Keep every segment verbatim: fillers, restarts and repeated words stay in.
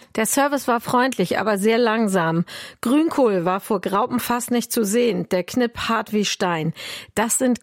Der Service war freundlich, aber sehr langsam. Grünkohl war vor Graupen fast nicht zu sehen. Der Knipp hart wie Stein. Das sind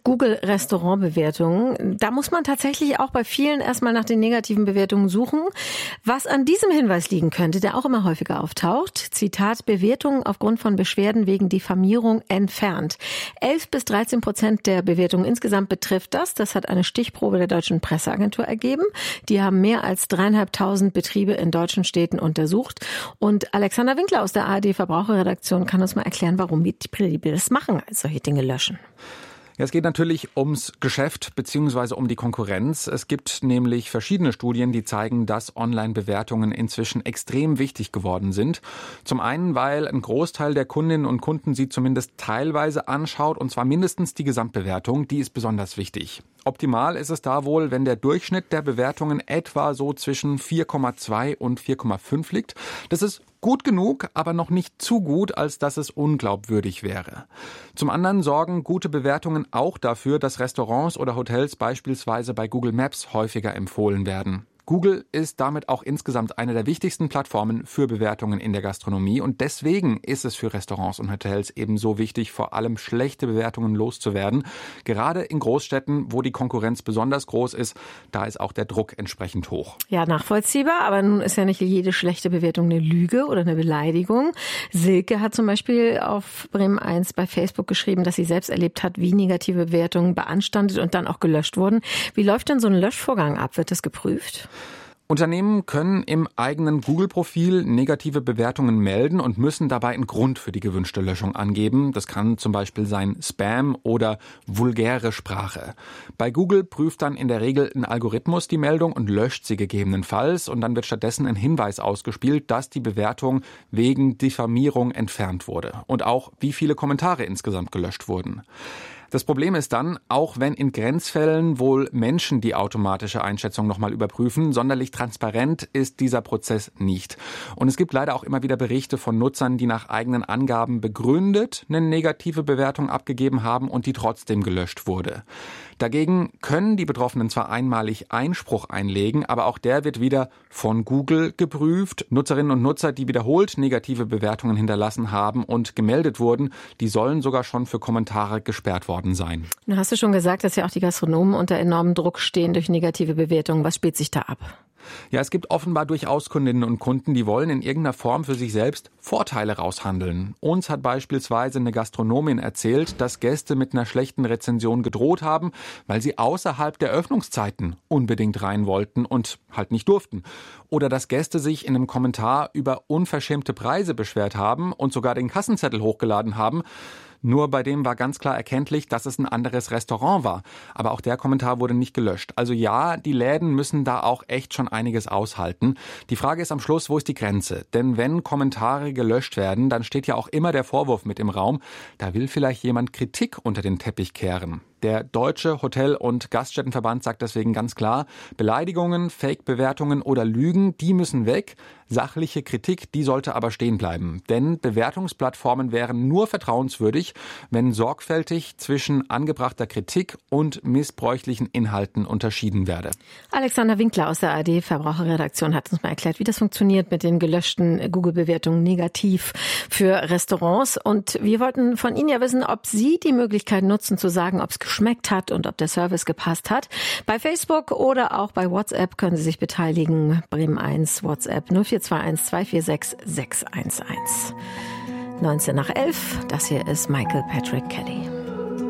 Google-Restaurantbewertungen. Da muss man tatsächlich auch bei vielen erstmal nach den negativen Bewertungen suchen. Was an diesem Hinweis liegen könnte, der auch immer häufiger auftaucht. Zitat, Bewertungen aufgrund von Beschwerden wegen Diffamierung entfernt. elf bis dreizehn Prozent der Bewertungen insgesamt betrifft das. Das hat eine Stichprobe der Deutschen Presseagentur ergeben. Die haben mehr als dreieinhalbtausend Betriebe in deutschen Städten untersucht. Und Alexander Winkler aus der A R D Verbraucherredaktion kann uns mal erklären, warum die Betriebe das machen, also solche Dinge löschen. Ja, es geht natürlich ums Geschäft bzw. um die Konkurrenz. Es gibt nämlich verschiedene Studien, die zeigen, dass Online-Bewertungen inzwischen extrem wichtig geworden sind. Zum einen, weil ein Großteil der Kundinnen und Kunden sie zumindest teilweise anschaut, und zwar mindestens die Gesamtbewertung, die ist besonders wichtig. Optimal ist es da wohl, wenn der Durchschnitt der Bewertungen etwa so zwischen vier Komma zwei und vier Komma fünf liegt. Das ist gut genug, aber noch nicht zu gut, als dass es unglaubwürdig wäre. Zum anderen sorgen gute Bewertungen auch dafür, dass Restaurants oder Hotels beispielsweise bei Google Maps häufiger empfohlen werden. Google ist damit auch insgesamt eine der wichtigsten Plattformen für Bewertungen in der Gastronomie, und deswegen ist es für Restaurants und Hotels eben so wichtig, vor allem schlechte Bewertungen loszuwerden. Gerade in Großstädten, wo die Konkurrenz besonders groß ist, da ist auch der Druck entsprechend hoch. Ja, nachvollziehbar, aber nun ist ja nicht jede schlechte Bewertung eine Lüge oder eine Beleidigung. Silke hat zum Beispiel auf Bremen eins bei Facebook geschrieben, dass sie selbst erlebt hat, wie negative Bewertungen beanstandet und dann auch gelöscht wurden. Wie läuft denn so ein Löschvorgang ab? Wird das geprüft? Unternehmen können im eigenen Google-Profil negative Bewertungen melden und müssen dabei einen Grund für die gewünschte Löschung angeben. Das kann zum Beispiel sein Spam oder vulgäre Sprache. Bei Google prüft dann in der Regel ein Algorithmus die Meldung und löscht sie gegebenenfalls. Und dann wird stattdessen ein Hinweis ausgespielt, dass die Bewertung wegen Diffamierung entfernt wurde. Und auch, wie viele Kommentare insgesamt gelöscht wurden. Das Problem ist dann, auch wenn in Grenzfällen wohl Menschen die automatische Einschätzung nochmal überprüfen, sonderlich transparent ist dieser Prozess nicht. Und es gibt leider auch immer wieder Berichte von Nutzern, die nach eigenen Angaben begründet eine negative Bewertung abgegeben haben und die trotzdem gelöscht wurde. Dagegen können die Betroffenen zwar einmalig Einspruch einlegen, aber auch der wird wieder von Google geprüft. Nutzerinnen und Nutzer, die wiederholt negative Bewertungen hinterlassen haben und gemeldet wurden, die sollen sogar schon für Kommentare gesperrt worden sein. Nun hast du schon gesagt, dass ja auch die Gastronomen unter enormem Druck stehen durch negative Bewertungen. Was spielt sich da ab? Ja, es gibt offenbar durchaus Kundinnen und Kunden, die wollen in irgendeiner Form für sich selbst Vorteile raushandeln. Uns hat beispielsweise eine Gastronomin erzählt, dass Gäste mit einer schlechten Rezension gedroht haben, weil sie außerhalb der Öffnungszeiten unbedingt rein wollten und halt nicht durften. Oder dass Gäste sich in einem Kommentar über unverschämte Preise beschwert haben und sogar den Kassenzettel hochgeladen haben. Nur bei dem war ganz klar erkenntlich, dass es ein anderes Restaurant war. Aber auch der Kommentar wurde nicht gelöscht. Also ja, die Läden müssen da auch echt schon einiges aushalten. Die Frage ist am Schluss, wo ist die Grenze? Denn wenn Kommentare gelöscht werden, dann steht ja auch immer der Vorwurf mit im Raum, da will vielleicht jemand Kritik unter den Teppich kehren. Der Deutsche Hotel- und Gaststättenverband sagt deswegen ganz klar, Beleidigungen, Fake-Bewertungen oder Lügen, die müssen weg. Sachliche Kritik, die sollte aber stehen bleiben. Denn Bewertungsplattformen wären nur vertrauenswürdig, wenn sorgfältig zwischen angebrachter Kritik und missbräuchlichen Inhalten unterschieden werde. Alexander Winkler aus der A R D Verbraucherredaktion hat uns mal erklärt, wie das funktioniert mit den gelöschten Google-Bewertungen negativ für Restaurants. Und wir wollten von Ihnen ja wissen, ob Sie die Möglichkeit nutzen zu sagen, ob es geschmeckt hat und ob der Service gepasst hat. Bei Facebook oder auch bei WhatsApp können Sie sich beteiligen. Bremen eins, WhatsApp null vier zwei eins zwei vier sechs sechs eins eins. neunzehn nach elf, das hier ist Michael Patrick Kelly.